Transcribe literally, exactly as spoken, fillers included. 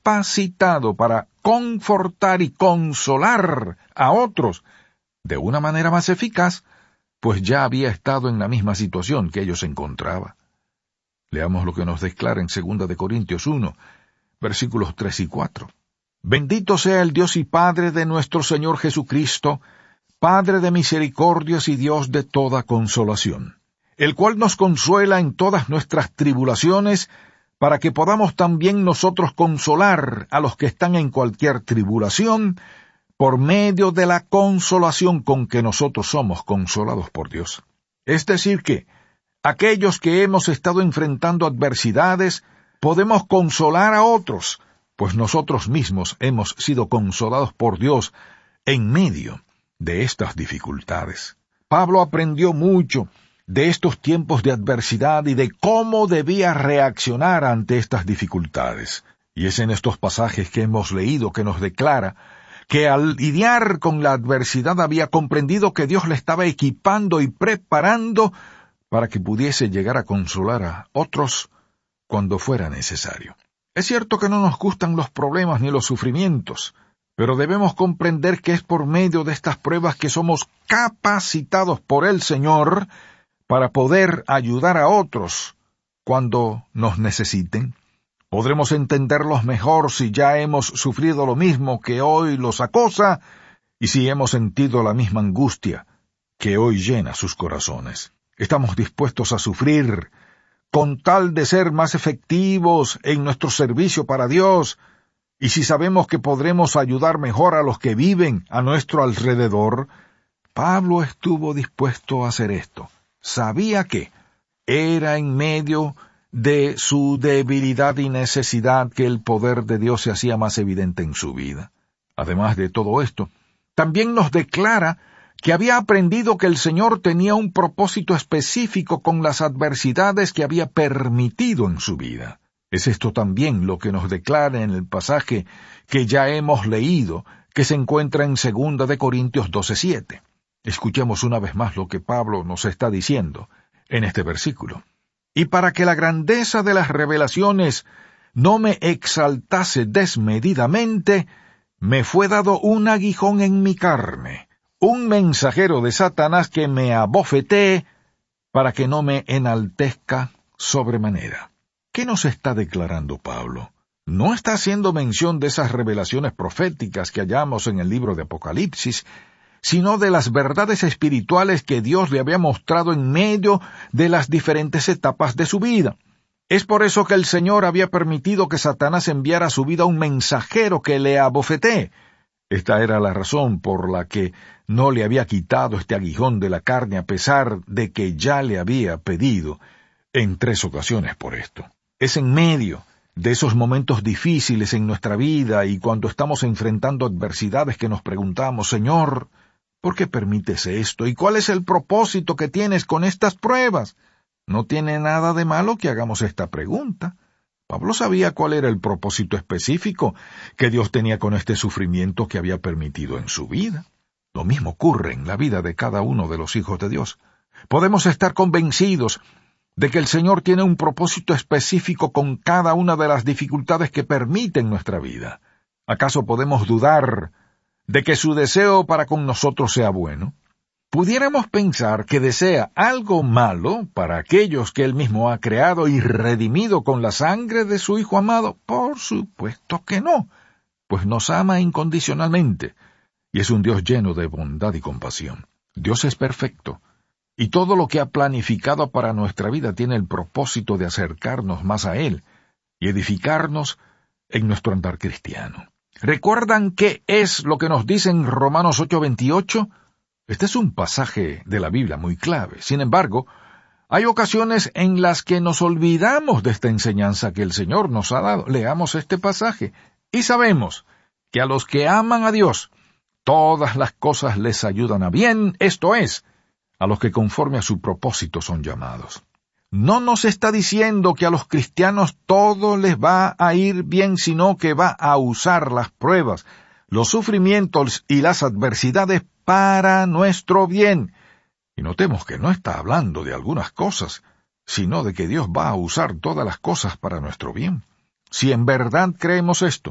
capacitado para confortar y consolar a otros de una manera más eficaz, pues ya había estado en la misma situación que ellos se encontraban. Leamos lo que nos declara en segunda de Corintios uno, versículos tres y cuatro. Bendito sea el Dios y Padre de nuestro Señor Jesucristo, Padre de misericordias y Dios de toda consolación, el cual nos consuela en todas nuestras tribulaciones, para que podamos también nosotros consolar a los que están en cualquier tribulación, por medio de la consolación con que nosotros somos consolados por Dios. Es decir que, aquellos que hemos estado enfrentando adversidades, podemos consolar a otros, pues nosotros mismos hemos sido consolados por Dios en medio de estas dificultades. Pablo aprendió mucho de estos tiempos de adversidad y de cómo debía reaccionar ante estas dificultades. Y es en estos pasajes que hemos leído que nos declara que al lidiar con la adversidad había comprendido que Dios le estaba equipando y preparando para que pudiese llegar a consolar a otros cuando fuera necesario. Es cierto que no nos gustan los problemas ni los sufrimientos, pero debemos comprender que es por medio de estas pruebas que somos capacitados por el Señor para poder ayudar a otros cuando nos necesiten. Podremos entenderlos mejor si ya hemos sufrido lo mismo que hoy los acosa y si hemos sentido la misma angustia que hoy llena sus corazones. Estamos dispuestos a sufrir con tal de ser más efectivos en nuestro servicio para Dios, y si sabemos que podremos ayudar mejor a los que viven a nuestro alrededor. Pablo estuvo dispuesto a hacer esto. Sabía que era en medio de su debilidad y necesidad que el poder de Dios se hacía más evidente en su vida. Además de todo esto, también nos declara que había aprendido que el Señor tenía un propósito específico con las adversidades que había permitido en su vida. Es esto también lo que nos declara en el pasaje que ya hemos leído, que se encuentra en segunda de Corintios doce siete. Escuchemos una vez más lo que Pablo nos está diciendo en este versículo. Y para que la grandeza de las revelaciones no me exaltase desmedidamente, me fue dado un aguijón en mi carne, un mensajero de Satanás que me abofetee para que no me enaltezca sobremanera. ¿Qué nos está declarando Pablo? No está haciendo mención de esas revelaciones proféticas que hallamos en el libro de Apocalipsis, sino de las verdades espirituales que Dios le había mostrado en medio de las diferentes etapas de su vida. Es por eso que el Señor había permitido que Satanás enviara a su vida un mensajero que le abofetee. Esta era la razón por la que no le había quitado este aguijón de la carne, a pesar de que ya le había pedido en tres ocasiones por esto. Es en medio de esos momentos difíciles en nuestra vida y cuando estamos enfrentando adversidades que nos preguntamos, Señor, ¿por qué permites esto? ¿Y cuál es el propósito que tienes con estas pruebas? No tiene nada de malo que hagamos esta pregunta. Pablo sabía cuál era el propósito específico que Dios tenía con este sufrimiento que había permitido en su vida. Lo mismo ocurre en la vida de cada uno de los hijos de Dios. Podemos estar convencidos de que el Señor tiene un propósito específico con cada una de las dificultades que permite en nuestra vida. ¿Acaso podemos dudar de que su deseo para con nosotros sea bueno? Pudiéramos pensar que desea algo malo para aquellos que Él mismo ha creado y redimido con la sangre de su Hijo amado. Por supuesto que no, pues nos ama incondicionalmente, y es un Dios lleno de bondad y compasión. Dios es perfecto, y todo lo que ha planificado para nuestra vida tiene el propósito de acercarnos más a Él y edificarnos en nuestro andar cristiano. ¿Recuerdan qué es lo que nos dice en Romanos ocho veintiocho? Este es un pasaje de la Biblia muy clave. Sin embargo, hay ocasiones en las que nos olvidamos de esta enseñanza que el Señor nos ha dado. Leamos este pasaje y sabemos que a los que aman a Dios, todas las cosas les ayudan a bien, esto es, a los que conforme a su propósito son llamados. No nos está diciendo que a los cristianos todo les va a ir bien, sino que va a usar las pruebas, los sufrimientos y las adversidades para nuestro bien. Y notemos que no está hablando de algunas cosas, sino de que Dios va a usar todas las cosas para nuestro bien. Si en verdad creemos esto,